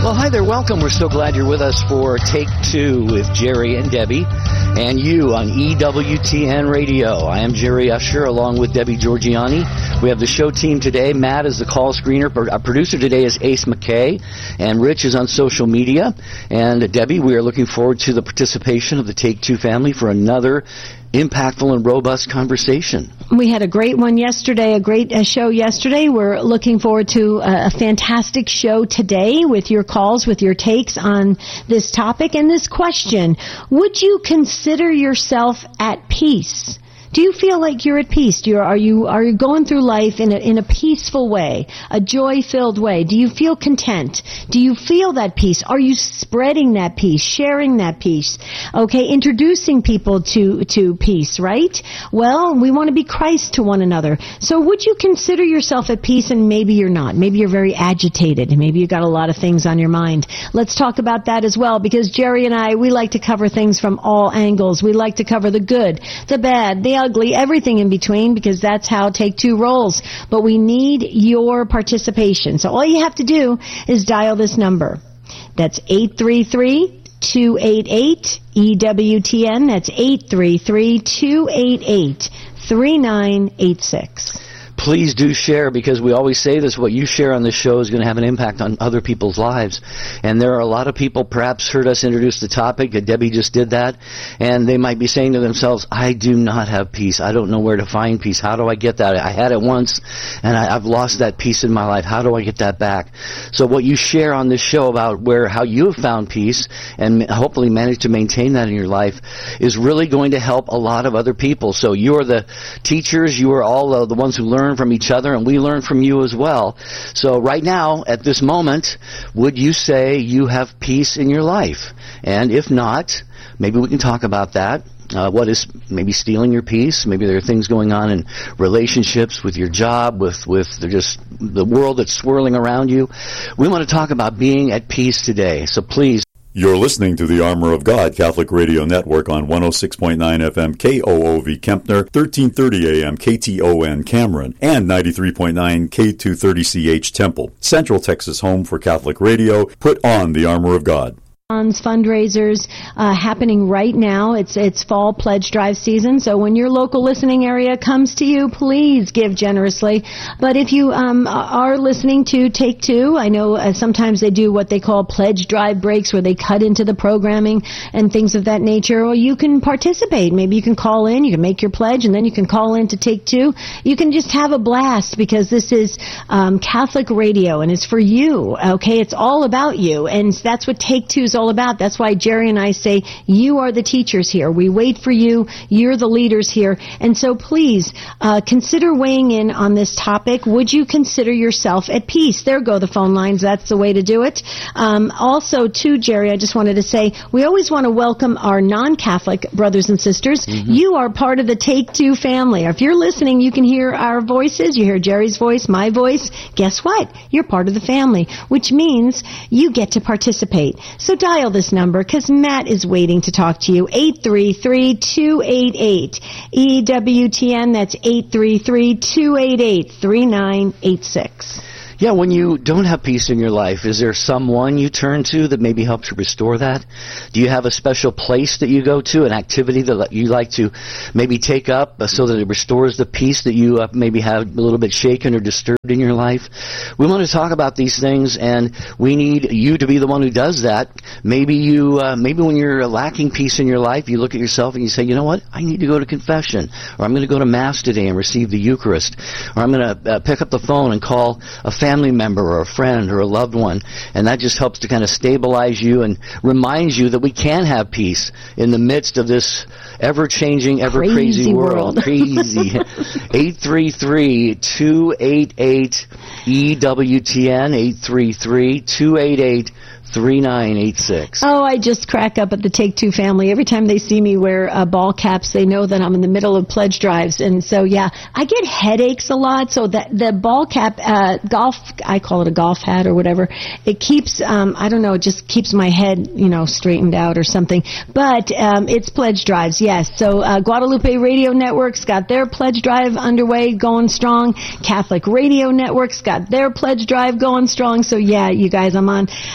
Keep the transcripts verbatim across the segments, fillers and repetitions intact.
Well, hi there. Welcome. We're so glad you're with us for Take Two with Jerry and Debbie and you on E W T N Radio. I am Jerry Usher along with Debbie Georgiani. We have the show team today. Matt is the call screener. Our producer today is Ace McKay, and Rich is on social media. And Debbie, we are looking forward to the participation of the Take Two family for another impactful and robust conversation. We had a great one yesterday, a great uh, show yesterday. We're looking forward to a, a fantastic show today with your calls, with your takes on this topic and this question. Would you consider yourself at peace? Do you feel like you're at peace? Do you, are you are you going through life in a, in a peaceful way, a joy-filled way? Do you feel content? Do you feel that peace? Are you spreading that peace, sharing that peace? Okay, introducing people to to peace, right? Well, we want to be Christ to one another. So would you consider yourself at peace, and maybe you're not? Maybe you're very agitated, and maybe you've got a lot of things on your mind. Let's talk about that as well, because Jerry and I, we like to cover things from all angles. We like to cover the good, the bad, the ugly, everything in between, because that's how Take Two rolls. But we need your participation. So all you have to do is dial this number. That's eight three three, two eight eight, E W T N. That's eight three three, two eight eight, three nine eight six. Please do share, because we always say this, what you share on this show is going to have an impact on other people's lives. And there are a lot of people perhaps heard us introduce the topic, that Debbie just did that, and they might be saying to themselves, I do not have peace. I don't know where to find peace. How do I get that? I had it once, and I, I've lost that peace in my life. How do I get that back? So what you share on this show about where how you have found peace and hopefully managed to maintain that in your life is really going to help a lot of other people. So you are the teachers. You are all uh, the ones who learn from each other, and we learn from you as well. So right now, at this moment, would you say you have peace in your life? And if not, maybe we can talk about that. Uh, what is maybe stealing your peace? Maybe there are things going on in relationships, with your job, with, with the, just the world that's swirling around you. We want to talk about being at peace today. So please. You're listening to the Armor of God Catholic Radio Network on one oh six point nine F M K O O V Kempner, thirteen thirty A M K T O N Cameron, and ninety-three point nine K two thirty C H Temple. Central Texas home for Catholic radio. Put on the Armor of God. Fundraisers uh, happening right now. It's it's fall pledge drive season, so when your local listening area comes to you, please give generously. But if you um, are listening to Take Two, I know uh, sometimes they do what they call pledge drive breaks, where they cut into the programming and things of that nature. Or you can participate. Maybe you can call in, you can make your pledge, and then you can call in to Take Two. You can just have a blast, because this is um, Catholic radio, and it's for you. Okay, it's all about you, and that's what Take Two is all about. That's why Jerry and I say you are the teachers here. We wait for you. You're the leaders here. And so please uh, consider weighing in on this topic. Would you consider yourself at peace? There go the phone lines. That's the way to do it. Um, also, too, Jerry, I just wanted to say we always want to welcome our non-Catholic brothers and sisters. Mm-hmm. You are part of the Take Two family. If you're listening, you can hear our voices. You hear Jerry's voice, my voice. Guess what? You're part of the family, which means you get to participate. So dial this number, because Matt is waiting to talk to you. eight three three, two eight eight, E W T N. That's eight three three, two eight eight, three nine eight six. Yeah, when you don't have peace in your life, is there someone you turn to that maybe helps you restore that? Do you have a special place that you go to, an activity that you like to maybe take up so that it restores the peace that you uh, maybe have a little bit shaken or disturbed in your life? We want to talk about these things, and we need you to be the one who does that. Maybe you, uh, maybe when you're lacking peace in your life, you look at yourself and you say, you know what, I need to go to confession, or I'm going to go to Mass today and receive the Eucharist, or I'm going to uh, pick up the phone and call a family family member or a friend or a loved one, and that just helps to kind of stabilize you and reminds you that we can have peace in the midst of this ever-changing, ever-crazy crazy world. world. Crazy. eight three three, two eight eight, E W T N, eight three three, two eight eight, three nine eight six. Oh, I just crack up at the Take Two family. Every time they see me wear uh, ball caps, they know that I'm in the middle of pledge drives. And so, yeah, I get headaches a lot. So that the ball cap, uh, golf, I call it a golf hat or whatever, it keeps, um, I don't know, it just keeps my head, you know, straightened out or something. But um, it's pledge drives, yes. So uh, Guadalupe Radio Network's got their pledge drive underway, going strong. Catholic Radio Network's got their pledge drive going strong. So, yeah, you guys, I'm on, I'm on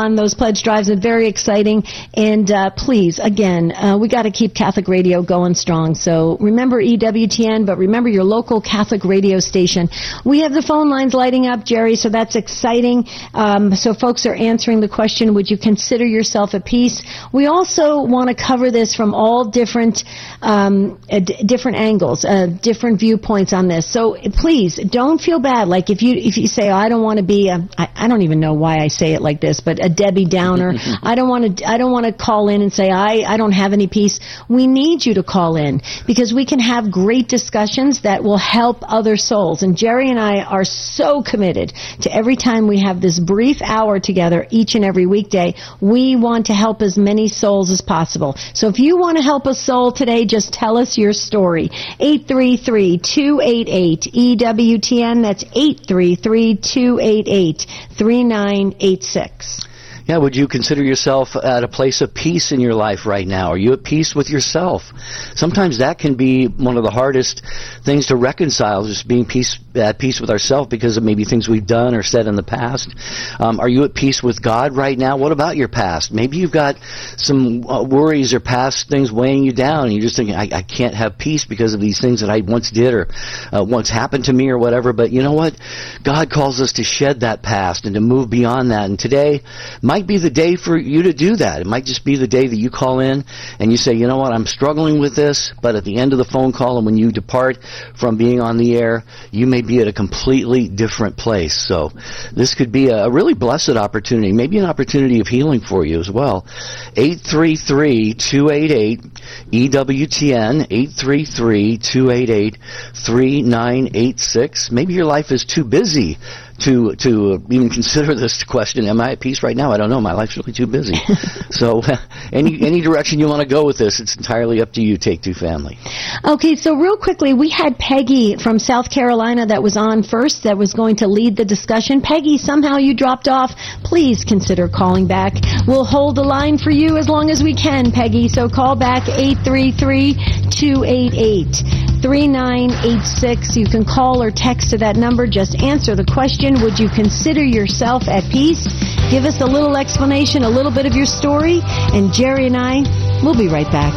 on those pledge drives are very exciting. And uh, please, again, uh, we got to keep Catholic radio going strong. So remember E W T N, but remember your local Catholic radio station. We have the phone lines lighting up, Jerry, so that's exciting. Um, so folks are answering the question, would you consider yourself at peace? We also want to cover this from all different um, uh, d- different angles, uh, different viewpoints on this. So please, don't feel bad. Like if you if you say, oh, I don't want to be, a, I, I don't even know why I say it like this, but a Debbie Downer. I don't want to I don't want to call in and say, I, I don't have any peace. We need you to call in because we can have great discussions that will help other souls. And Jerry and I are so committed to every time we have this brief hour together each and every weekday, we want to help as many souls as possible. So if you want to help a soul today, just tell us your story. eight three three, two eight eight, E W T N. That's eight three three, two eight eight, three nine eight six. Yeah, would you consider yourself at a place of peace in your life right now? Are you at peace with yourself? Sometimes that can be one of the hardest things to reconcile, just being peace, at peace with ourselves because of maybe things we've done or said in the past. Um, are you at peace with God right now? What about your past? Maybe you've got some uh, worries or past things weighing you down, and you're just thinking, I, I can't have peace because of these things that I once did or uh, once happened to me or whatever. But you know what? God calls us to shed that past and to move beyond that. And today might be the day for you to do that. It might just be the day that you call in and you say, you know what, I'm struggling with this, but at the end of the phone call and when you depart from being on the air, you may be at a completely different place. So this could be a really blessed opportunity, maybe an opportunity of healing for you as well. eight three three, two eight eight, E W T N, eight three three, two eight eight, three nine eight six. Maybe your life is too busy to to even consider this question. Am I at peace right now? I don't know. My life's really too busy. So any any direction you want to go with this, it's entirely up to you, Take Two Family. Okay, so real quickly, we had Peggy from South Carolina that was on first, that was going to lead the discussion. Peggy, somehow you dropped off. Please consider calling back. We'll hold the line for you as long as we can, Peggy. So call back eight three three, two eight eight, three nine eight six. You can call or text to that number. Just answer the question. Would you consider yourself at peace? Give us a little explanation, a little bit of your story, and Jerry and I will be right back.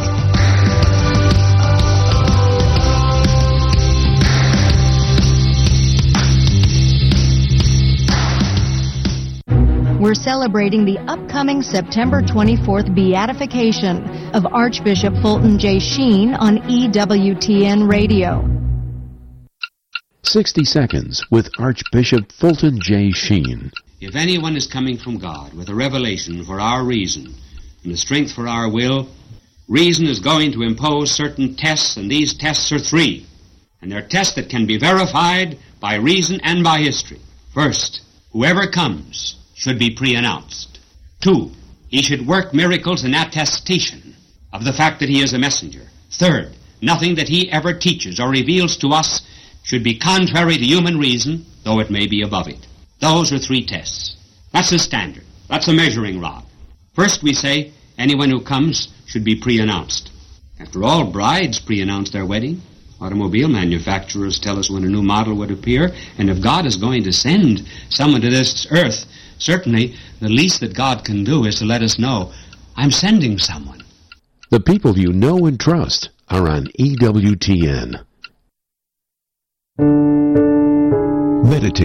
We're celebrating the upcoming September twenty-fourth beatification of Archbishop Fulton J. Sheen on E W T N Radio. sixty seconds with Archbishop Fulton J. Sheen. If anyone is coming from God with a revelation for our reason and the strength for our will, reason is going to impose certain tests, and these tests are three. And they're tests that can be verified by reason and by history. First, whoever comes should be pre-announced. Two, he should work miracles in attestation of the fact that he is a messenger. Third, nothing that he ever teaches or reveals to us should be contrary to human reason, though it may be above it. Those are three tests. That's the standard. That's a measuring rod. First, we say anyone who comes should be pre-announced. After all, brides pre-announce their wedding. Automobile manufacturers tell us when a new model would appear. And if God is going to send someone to this earth, certainly the least that God can do is to let us know, I'm sending someone. The people you know and trust are on E W T N. Meditate